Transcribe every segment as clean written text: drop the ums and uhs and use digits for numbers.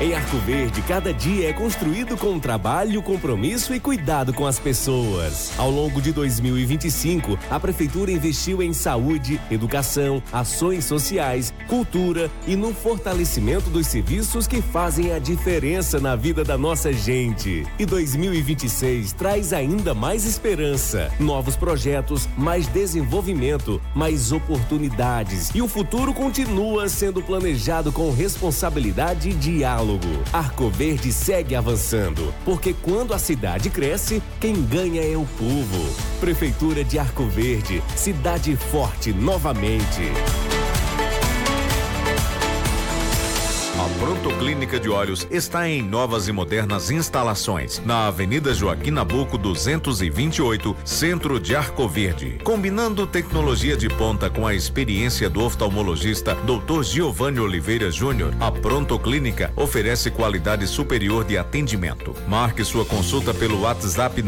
Em Arco Verde, cada dia é construído com trabalho, compromisso e cuidado com as pessoas. Ao longo de 2025, a Prefeitura investiu em saúde, educação, ações sociais, cultura e no fortalecimento dos serviços que fazem a diferença na vida da nossa gente. E 2026 traz ainda mais esperança, novos projetos, mais desenvolvimento, mais oportunidades. E o futuro continua sendo planejado com responsabilidade e diálogo. Arco Verde segue avançando, porque quando a cidade cresce, quem ganha é o povo. Prefeitura de Arco Verde, cidade forte novamente. A Pronto Clínica de Olhos está em novas e modernas instalações, na Avenida Joaquim Nabuco 228, centro de Arco Verde. Combinando tecnologia de ponta com a experiência do oftalmologista Dr. Giovanni Oliveira Júnior, a Pronto Clínica oferece qualidade superior de atendimento. Marque sua consulta pelo WhatsApp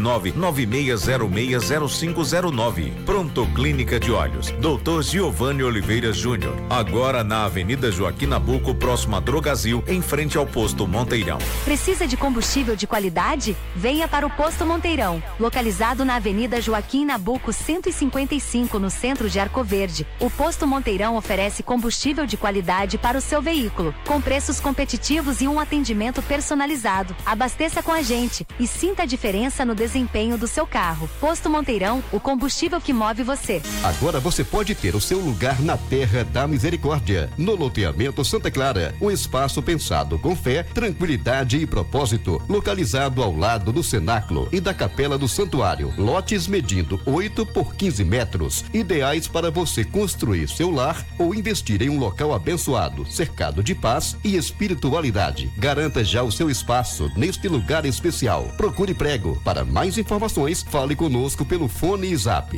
996060509. Pronto Clínica de Olhos, Dr. Giovanni Oliveira Júnior. Agora na Avenida Joaquim Nabuco, próximo a Drogazil, em frente ao Posto Monteirão. Precisa de combustível de qualidade? Venha para o Posto Monteirão, localizado na Avenida Joaquim Nabuco 155, no centro de Arco Verde. O Posto Monteirão oferece combustível de qualidade para o seu veículo, com preços competitivos e um atendimento personalizado. Abasteça com a gente e sinta a diferença no desempenho do seu carro. Posto Monteirão, o combustível que move você. Agora você pode ter o seu lugar na Terra da Misericórdia, no loteamento Santa Clara. Um espaço pensado com fé, tranquilidade e propósito, localizado ao lado do cenáculo e da capela do santuário. Lotes medindo 8 por 15 metros, ideais para você construir seu lar ou investir em um local abençoado, cercado de paz e espiritualidade. Garanta já o seu espaço neste lugar especial. Procure Prego. Para mais informações, fale conosco pelo fone e zap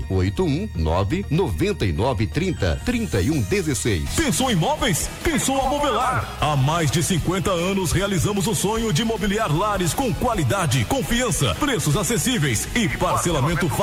819-9930-3116. Pensou em móveis? Pensou a Movelar. Há mais de 50 anos realizamos o sonho de mobiliar lares com qualidade, confiança, preços acessíveis e parcelamento fácil.